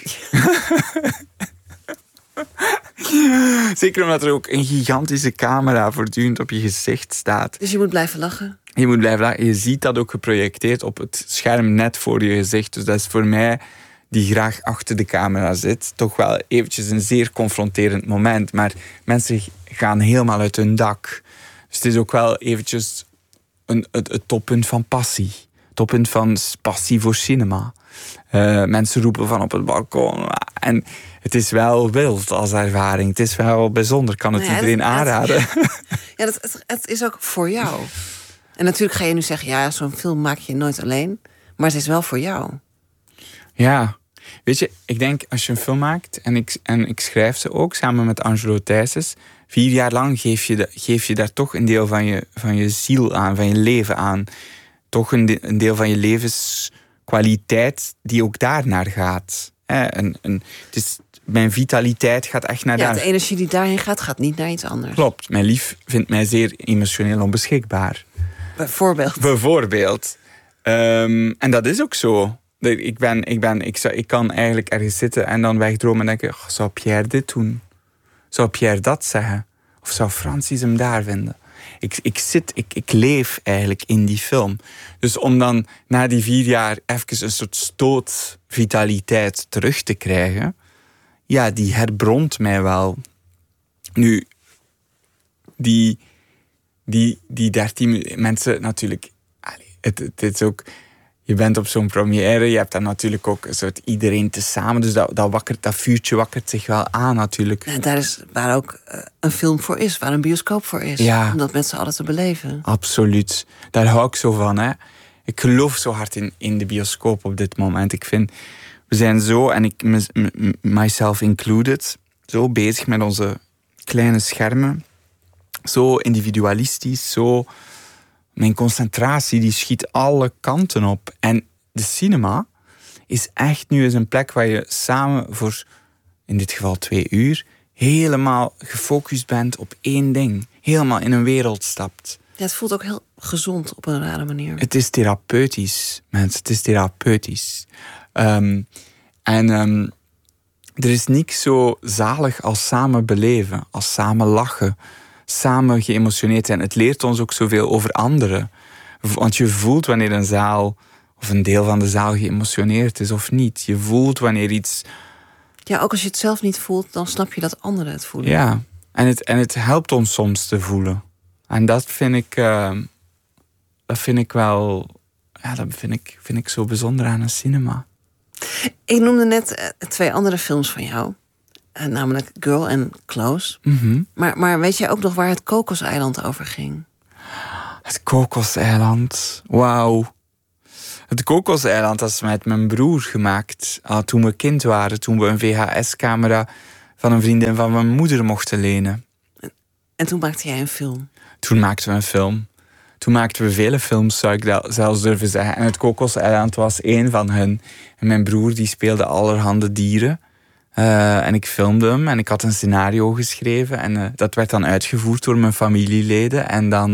Zeker omdat er ook een gigantische camera voortdurend op je gezicht staat. Dus je moet blijven lachen? Je moet blijven lachen. Je ziet dat ook geprojecteerd op het scherm net voor je gezicht. Dus dat is voor mij, die graag achter de camera zit, toch wel eventjes een zeer confronterend moment. Maar mensen gaan helemaal uit hun dak. Dus het is ook wel eventjes het toppunt van passie. Toppunt van passie voor cinema. Mensen roepen van op het balkon. En het is wel wild als ervaring. Het is wel bijzonder. Kan het iedereen aanraden. Ja, het is ook voor jou. En natuurlijk ga je nu zeggen, ja, zo'n film maak je nooit alleen. Maar het is wel voor jou. Ja. Weet je, ik denk als je een film maakt, en ik schrijf ze ook samen met Angelo Thijsens, 4 jaar lang geef je daar toch een deel van je ziel aan, van je leven aan. Toch een deel van je levenskwaliteit die ook daarnaar gaat. Mijn vitaliteit gaat echt naar daar. Ja, de energie die daarheen gaat niet naar iets anders. Klopt. Mijn lief vindt mij zeer emotioneel onbeschikbaar. Bijvoorbeeld. En dat is ook zo. Ik kan eigenlijk ergens zitten en dan wegdromen en denken, zou Pierre dit doen? Zou Pierre dat zeggen? Of zou Francis hem daar vinden? Ik leef eigenlijk in die film. Dus om dan na die 4 jaar even een soort stootvitaliteit terug te krijgen, ja, die herbrondt mij wel. Nu, die 13 mensen natuurlijk, het is ook, je bent op zo'n première, je hebt dan natuurlijk ook een soort iedereen tezamen, dus dat vuurtje wakkert zich wel aan natuurlijk. En daar is waar ook een film voor is, waar een bioscoop voor is. Ja. Om dat met z'n allen te beleven. Absoluut. Daar hou ik zo van. Hè. Ik geloof zo hard in de bioscoop op dit moment. Ik vind, we zijn zo, en ik myself included, zo bezig met onze kleine schermen. Zo individualistisch, zo... Mijn concentratie die schiet alle kanten op. En de cinema is echt nu eens een plek waar je samen voor, in dit geval 2 uur, helemaal gefocust bent op 1 ding. Helemaal in een wereld stapt. Ja, het voelt ook heel gezond op een rare manier. Het is therapeutisch, mensen. Het is therapeutisch. Er is niks zo zalig als samen beleven, als samen lachen, samen geëmotioneerd zijn. Het leert ons ook zoveel over anderen. Want je voelt wanneer een zaal of een deel van de zaal geëmotioneerd is of niet. Je voelt wanneer iets... Ja, ook als je het zelf niet voelt, dan snap je dat anderen het voelen. Ja, en het helpt ons soms te voelen. En dat vind ik wel... Ja, dat vind ik zo bijzonder aan een cinema. Ik noemde net 2 andere films van jou. Namelijk Girl en Close. Mm-hmm. Maar weet jij ook nog waar het Kokoseiland over ging? Het Kokoseiland, wauw. Het Kokoseiland was met mijn broer gemaakt. Toen we kind waren. Toen we een VHS-camera van een vriendin van mijn moeder mochten lenen. En toen maakte jij een film? Toen maakten we een film. Toen maakten we vele films, zou ik zelfs durven zeggen. En het Kokoseiland was één van hen. En mijn broer die speelde allerhande dieren. En ik filmde hem en ik had een scenario geschreven. En dat werd dan uitgevoerd door mijn familieleden.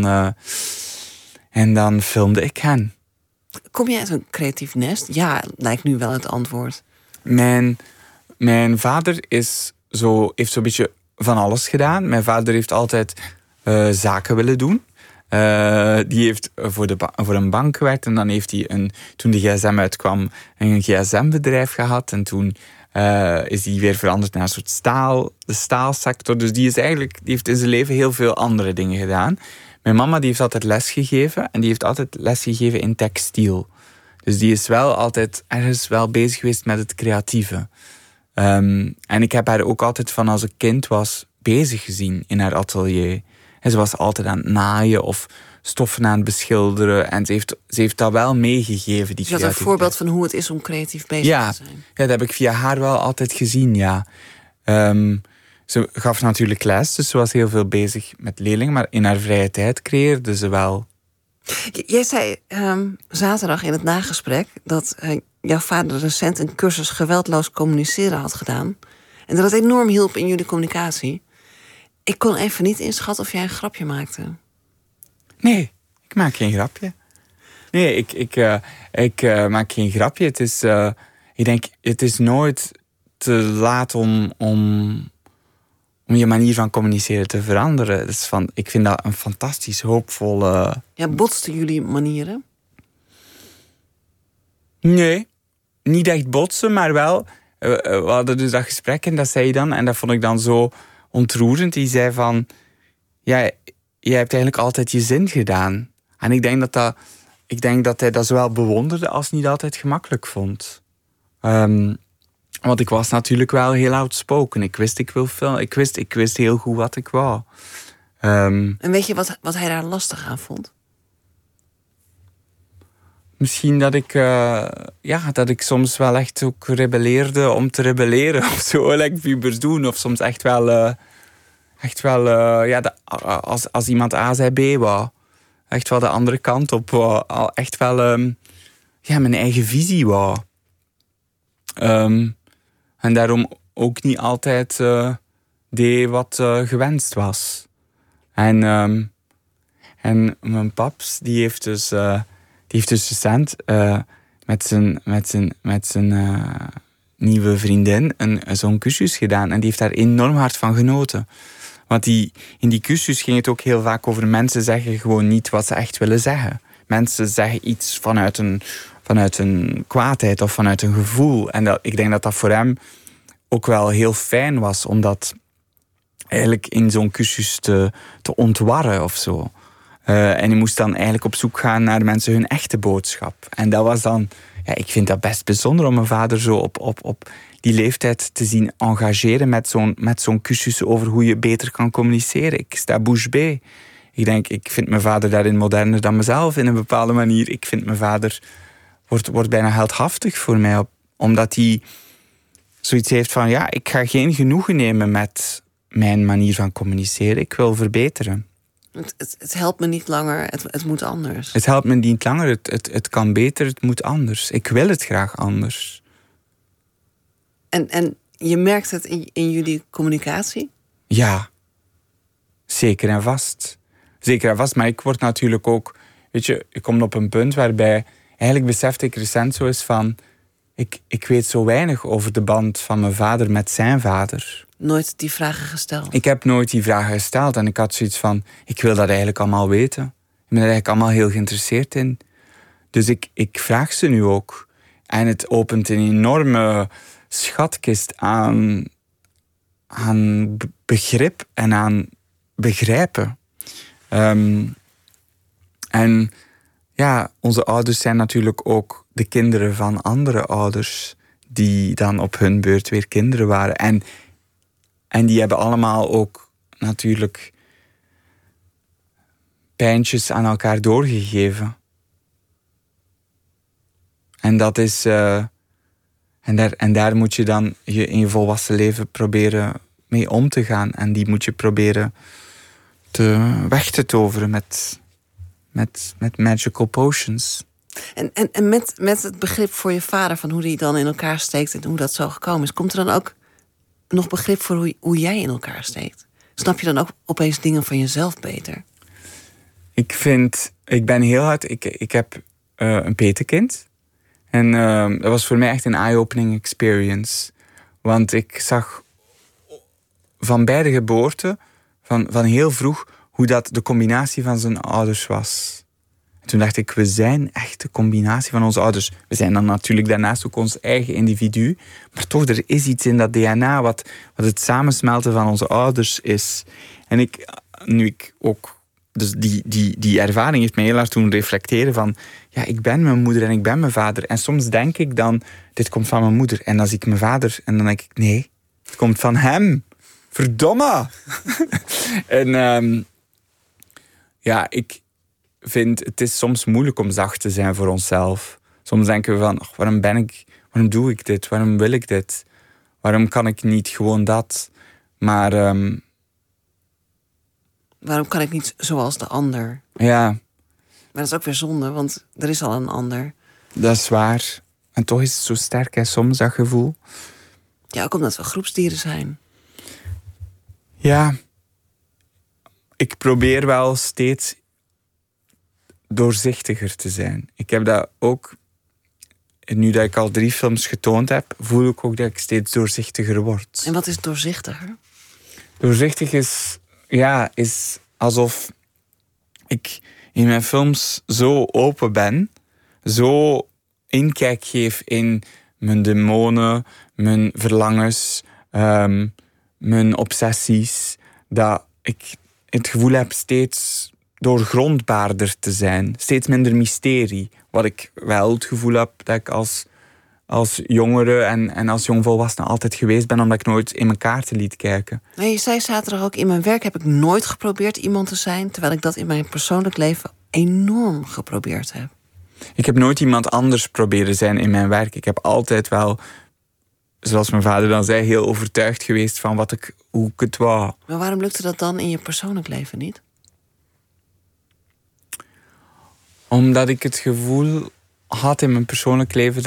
En dan filmde ik hen. Kom jij uit een creatief nest? Ja, lijkt nu wel het antwoord. Mijn vader heeft zo'n beetje van alles gedaan. Mijn vader heeft altijd zaken willen doen. Die heeft voor een bank gewerkt. En dan heeft hij, toen de gsm uitkwam, een gsm-bedrijf gehad. En toen is hij weer veranderd naar een soort de staalsector. Dus die heeft in zijn leven heel veel andere dingen gedaan. Mijn mama die heeft altijd lesgegeven. En die heeft altijd lesgegeven in textiel. Dus die is wel altijd ergens wel bezig geweest met het creatieve. En ik heb haar ook altijd van als ik kind was bezig gezien in haar atelier. En ze was altijd aan het naaien of stoffen aan het beschilderen. En ze heeft dat wel meegegeven. Dus je had een voorbeeld van hoe het is om creatief bezig te zijn. Ja, dat heb ik via haar wel altijd gezien, ja. Ze gaf natuurlijk les, dus ze was heel veel bezig met leerlingen. Maar in haar vrije tijd creëerde ze wel. Jij zei zaterdag in het nagesprek dat jouw vader recent een cursus geweldloos communiceren had gedaan. En dat het enorm hielp in jullie communicatie. Ik kon even niet inschatten of jij een grapje maakte. Nee, ik maak geen grapje. Nee, ik maak geen grapje. Ik denk, het is nooit te laat om je manier van communiceren te veranderen. Dus ik vind dat een fantastisch hoopvolle... Ja, botsten jullie manieren? Nee, niet echt botsen, maar wel... We hadden dus dat gesprek en dat zei hij dan. En dat vond ik dan zo ontroerend. Die zei van... Ja, jij hebt eigenlijk altijd je zin gedaan. En ik denk dat hij dat zowel bewonderde als niet altijd gemakkelijk vond. Want ik was natuurlijk wel heel outspoken. Ik wist, ik wil filmen. Ik wist heel goed wat ik wou. En weet je wat hij daar lastig aan vond? Misschien dat ik soms wel echt ook rebelleerde om te rebelleren. Of zo, like pubers doen. Of soms echt wel... als iemand A zei B wou. Echt wel de andere kant op wou. Echt wel mijn eigen visie wou. En daarom ook niet altijd deed wat gewenst was. En mijn paps, die heeft dus recent met zijn nieuwe vriendin zo'n cursus gedaan. En die heeft daar enorm hard van genoten. Want in die cursus ging het ook heel vaak over mensen zeggen gewoon niet wat ze echt willen zeggen. Mensen zeggen iets vanuit een kwaadheid of vanuit een gevoel. En ik denk dat dat voor hem ook wel heel fijn was om dat eigenlijk in zo'n cursus te ontwarren of zo. En je moest dan eigenlijk op zoek gaan naar mensen hun echte boodschap. En dat was dan... Ja, ik vind dat best bijzonder om mijn vader zo op die leeftijd te zien engageren met zo'n cursus over hoe je beter kan communiceren. Ik sta bouche bée. Ik vind mijn vader daarin moderner dan mezelf in een bepaalde manier. Ik vind mijn vader wordt bijna heldhaftig voor mij. Omdat hij zoiets heeft van... Ja, ik ga geen genoegen nemen met mijn manier van communiceren. Ik wil verbeteren. Het helpt me niet langer, het moet anders. Het helpt me niet langer, het kan beter, het moet anders. Ik wil het graag anders. En je merkt het in jullie communicatie? Ja, zeker en vast. Zeker en vast, maar ik word natuurlijk ook... Weet je, ik kom op een punt waarbij... Eigenlijk besefte ik recent zo eens van... Ik weet zo weinig over de band van mijn vader met zijn vader. Nooit die vragen gesteld? Ik heb nooit die vragen gesteld. En ik had zoiets van... Ik wil dat eigenlijk allemaal weten. Ik ben er eigenlijk allemaal heel geïnteresseerd in. Dus ik vraag ze nu ook. En het opent een enorme schatkist aan begrip en aan begrijpen. En ja, onze ouders zijn natuurlijk ook de kinderen van andere ouders... die dan op hun beurt weer kinderen waren. En die hebben allemaal ook natuurlijk pijntjes aan elkaar doorgegeven. En dat is... En daar moet je dan in je volwassen leven proberen mee om te gaan. En die moet je proberen weg te toveren met magical potions. En met het begrip voor je vader, van hoe die dan in elkaar steekt en hoe dat zo gekomen is, komt er dan ook nog begrip voor hoe jij in elkaar steekt? Snap je dan ook opeens dingen van jezelf beter? Ik ben heel hard... Ik heb een petekind. En dat was voor mij echt een eye-opening experience. Want ik zag van bij de geboorte, van heel vroeg, hoe dat de combinatie van zijn ouders was. En toen dacht ik, we zijn echt de combinatie van onze ouders. We zijn dan natuurlijk daarnaast ook ons eigen individu. Maar toch, er is iets in dat DNA wat het samensmelten van onze ouders is. En dus die ervaring heeft mij heel hard doen reflecteren van... Ja, ik ben mijn moeder en ik ben mijn vader. En soms denk ik dan, dit komt van mijn moeder. En dan zie ik mijn vader en dan denk ik, nee, het komt van hem. Verdomme! En ik vind, het is soms moeilijk om zacht te zijn voor onszelf. Soms denken we van, waarom doe ik dit? Waarom wil ik dit? Waarom kan ik niet gewoon dat? Maar... waarom kan ik niet zoals de ander? Ja. Maar dat is ook weer zonde, want er is al een ander. Dat is waar. En toch is het zo sterk, hè, soms, dat gevoel. Ja, ook omdat we groepsdieren zijn. Ja. Ik probeer wel steeds doorzichtiger te zijn. Ik heb dat ook... Nu dat ik al 3 films getoond heb, voel ik ook dat ik steeds doorzichtiger word. En wat is doorzichtiger? Doorzichtig is alsof ik in mijn films zo open ben, zo inkijk geef in mijn demonen, mijn verlangens, mijn obsessies, dat ik het gevoel heb steeds doorgrondbaarder te zijn, steeds minder mysterie. Wat ik wel het gevoel heb dat ik als jongere en als jongvolwassene altijd geweest ben, omdat ik nooit in mijn kaarten liet kijken. Nee, je zei zaterdag ook, in mijn werk heb ik nooit geprobeerd iemand te zijn, terwijl ik dat in mijn persoonlijk leven enorm geprobeerd heb. Ik heb nooit iemand anders proberen zijn in mijn werk. Ik heb altijd wel, zoals mijn vader dan zei, heel overtuigd geweest van hoe ik het wou. Maar waarom lukte dat dan in je persoonlijk leven niet? Omdat ik het gevoel had in mijn persoonlijk leven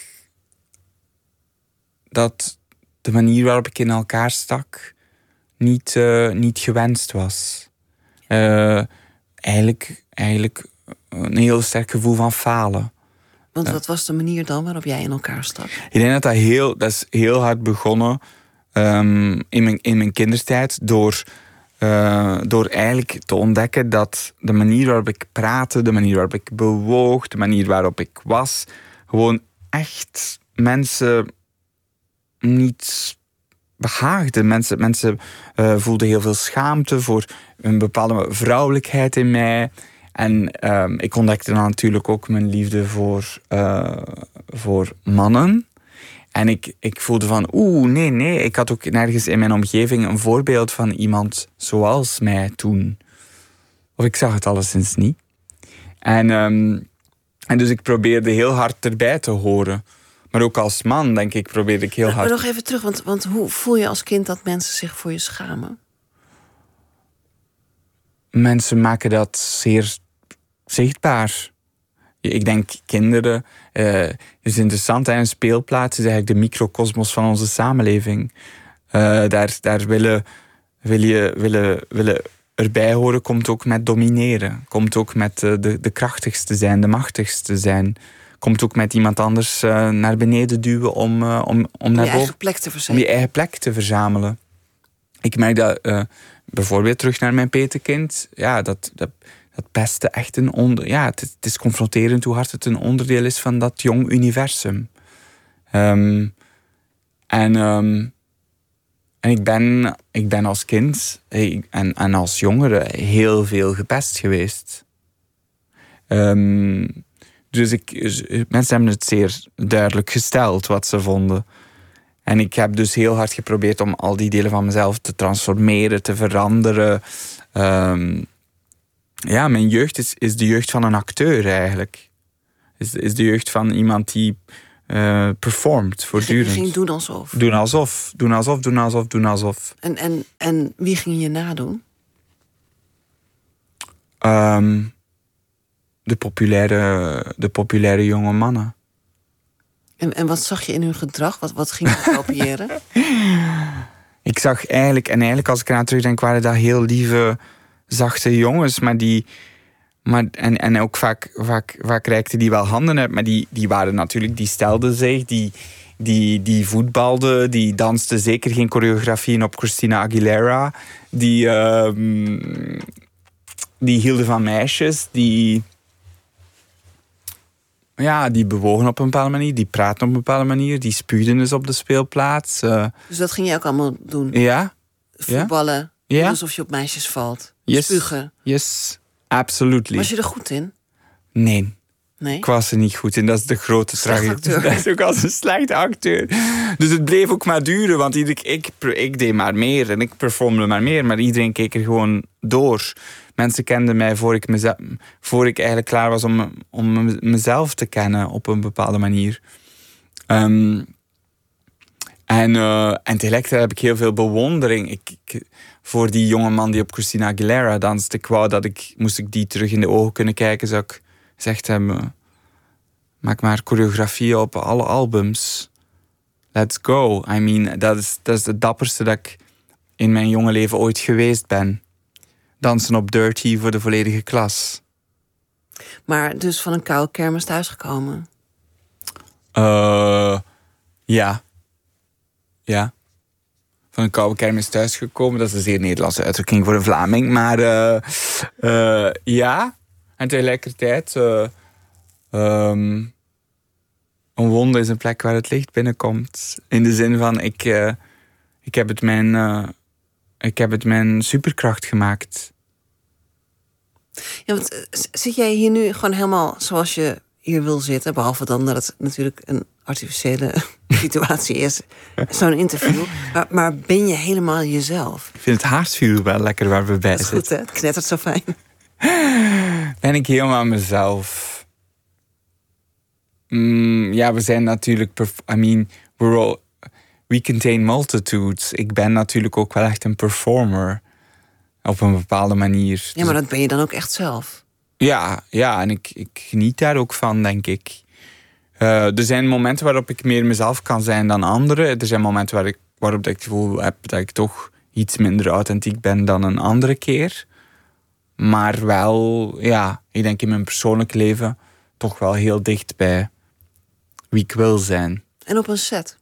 dat de manier waarop ik in elkaar stak niet gewenst was. Eigenlijk een heel sterk gevoel van falen. Want wat was de manier dan waarop jij in elkaar stak? Ik denk dat is heel hard begonnen in mijn kindertijd door eigenlijk te ontdekken dat de manier waarop ik praatte, de manier waarop ik bewoog, de manier waarop ik was, gewoon echt mensen niet behaagde. Mensen voelden heel veel schaamte voor een bepaalde vrouwelijkheid in mij. En ik ontdekte dan natuurlijk ook mijn liefde voor mannen. En ik voelde van, nee. Ik had ook nergens in mijn omgeving een voorbeeld van iemand zoals mij toen. Of ik zag het alleszins niet. En dus ik probeerde heel hard erbij te horen. Maar ook als man, denk ik, probeerde ik heel hard... Maar nog even terug, want hoe voel je als kind dat mensen zich voor je schamen? Mensen maken dat zeer zichtbaar. Ik denk kinderen... het is interessant, een speelplaats is eigenlijk de microcosmos van onze samenleving. Daar willen erbij horen, komt ook met domineren. Komt ook met de krachtigste zijn, de machtigste zijn. Komt ook met iemand anders naar beneden duwen om naar boven. Je eigen plek te verzamelen. Om je eigen plek te verzamelen. Ik merk dat, bijvoorbeeld terug naar mijn petekind, ja, dat pestte echt het is confronterend hoe hard het een onderdeel is van dat jong universum. En ik ben als kind en als jongere heel veel gepest geweest. Dus mensen hebben het zeer duidelijk gesteld wat ze vonden. En ik heb dus heel hard geprobeerd om al die delen van mezelf te transformeren, te veranderen. Mijn jeugd is de jeugd van een acteur eigenlijk. is de jeugd van iemand die performt voortdurend. Je ging doen alsof. Doen alsof. En wie ging je nadoen? De populaire jonge mannen. En wat zag je in hun gedrag? Wat ging je kopiëren? Ik zag eigenlijk als ik eraan terugdenk, waren dat heel lieve, zachte jongens, en ook vaak reikten die wel handen uit, maar die waren natuurlijk, die stelden zich, die voetbalden, die dansten zeker geen choreografieën op Christina Aguilera, die hielden van meisjes, die bewogen op een bepaalde manier, die praten op een bepaalde manier, die spuugden dus op de speelplaats. Dus dat ging je ook allemaal doen? Ja. Voetballen, alsof je op meisjes valt. Yes. Spugen. Yes, absolutely. Was je er goed in? Nee. Nee? Ik was er niet goed in, dat is de grote tragedie. Dat is ook als een slechte acteur. Dus het bleef ook maar duren, want ik deed maar meer en ik performde maar meer, maar iedereen keek er gewoon door. Mensen kenden mij voor ik eigenlijk klaar was om mezelf te kennen op een bepaalde manier. En tegelijkertijd heb ik heel veel bewondering. Voor die jonge man die op Christina Aguilera danste. Ik wou moest ik die terug in de ogen kunnen kijken, zou ik gezegd hebben: maak maar choreografieën op alle albums. Let's go. I mean, dat is het dapperste dat ik in mijn jonge leven ooit geweest ben. Dansen op Dirty voor de volledige klas. Maar dus van een koude kermis thuisgekomen? Ja. Ja. Van een koude kermis thuisgekomen. Dat is een zeer Nederlandse uitdrukking voor een Vlaming. Maar ja. En tegelijkertijd... een wonde is een plek waar het licht binnenkomt. In de zin van, ik heb het mijn superkracht gemaakt. Ja, want zit jij hier nu gewoon helemaal zoals je hier wil zitten? Behalve dan dat het natuurlijk een artificiële situatie is. Zo'n interview. Maar ben je helemaal jezelf? Ik vind het haardvuur wel lekker waar we bij zitten. Dat is goed, hè? Het knettert zo fijn. Ben ik helemaal mezelf? Ja, we zijn natuurlijk... we contain multitudes. Ik ben natuurlijk ook wel echt een performer. Op een bepaalde manier. Ja, maar dat ben je dan ook echt zelf? Ja, en ik geniet daar ook van, denk ik. Er zijn momenten waarop ik meer mezelf kan zijn dan anderen. Er zijn momenten waarop ik het gevoel heb dat ik toch iets minder authentiek ben dan een andere keer. Maar wel, ja, ik denk in mijn persoonlijk leven toch wel heel dicht bij wie ik wil zijn. En op een set?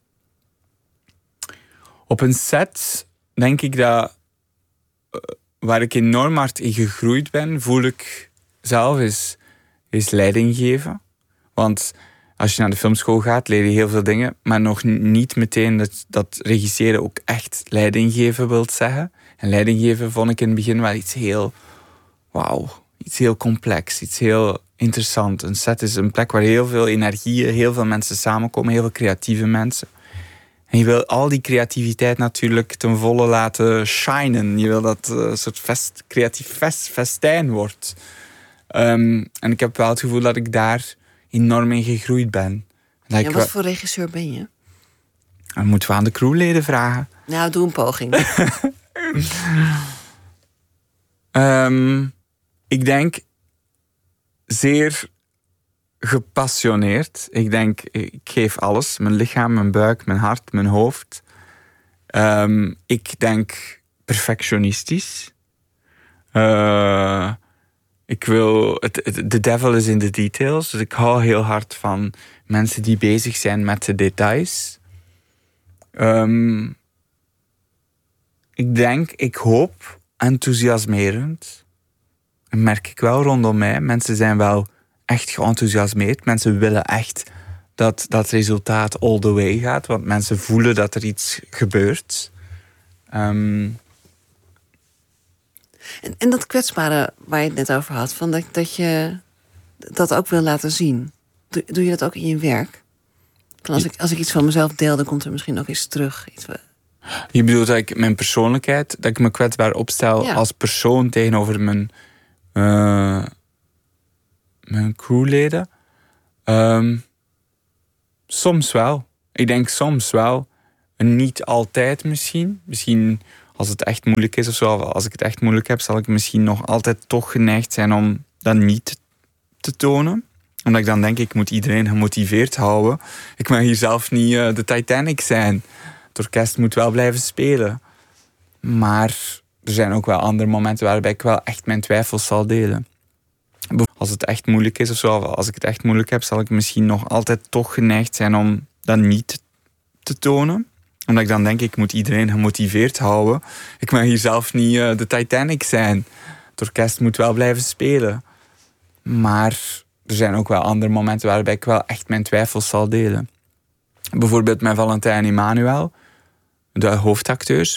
Op een set denk ik dat... waar ik enorm hard in gegroeid ben, voel ik zelf, is leiding geven. Want als je naar de filmschool gaat, leer je heel veel dingen, maar nog niet meteen dat regisseren ook echt leiding geven wil zeggen. En leiding geven vond ik in het begin wel iets heel... wauw, iets heel complex, iets heel interessant. Een set is een plek waar heel veel energieën, heel veel mensen samenkomen, heel veel creatieve mensen. En je wil al die creativiteit natuurlijk ten volle laten shinen. Je wil dat een soort creatief festijn wordt. En ik heb wel het gevoel dat ik daar enorm in gegroeid ben. En wat voor regisseur ben je? Dan moeten we aan de crewleden vragen. Nou, doe een poging. Ik denk zeer gepassioneerd. Ik denk, ik geef alles. Mijn lichaam, mijn buik, mijn hart, mijn hoofd. Ik denk perfectionistisch. Ik wil... The devil is in the details. Dus ik hou heel hard van mensen die bezig zijn met de details. Ik hoop enthousiasmerend. Dat merk ik wel rondom mij. Mensen zijn wel echt geenthousiasmeerd. Mensen willen echt dat dat resultaat all the way gaat. Want mensen voelen dat er iets gebeurt. En dat kwetsbare waar je het net over had, van dat je dat ook wil laten zien. Doe je dat ook in je werk? Als ik iets van mezelf deel, dan komt er misschien ook iets terug. Je bedoelt dat ik mijn persoonlijkheid, dat ik me kwetsbaar opstel als persoon tegenover mijn crewleden? Soms wel. Ik denk soms wel. Niet altijd misschien. Misschien als het echt moeilijk is of zo, of als ik het echt moeilijk heb, zal ik misschien nog altijd toch geneigd zijn om dat niet te tonen. Omdat ik dan denk, ik moet iedereen gemotiveerd houden. Ik mag hier zelf niet de Titanic zijn. Het orkest moet wel blijven spelen. Maar er zijn ook wel andere momenten waarbij ik wel echt mijn twijfels zal delen. Als het echt moeilijk is of zo, of als ik het echt moeilijk heb, zal ik misschien nog altijd toch geneigd zijn om dat niet te tonen. Omdat ik dan denk, ik moet iedereen gemotiveerd houden. Ik mag hier zelf niet de Titanic zijn. Het orkest moet wel blijven spelen. Maar er zijn ook wel andere momenten waarbij ik wel echt mijn twijfels zal delen. Bijvoorbeeld met Valentijn en Emmanuel, de hoofdacteurs.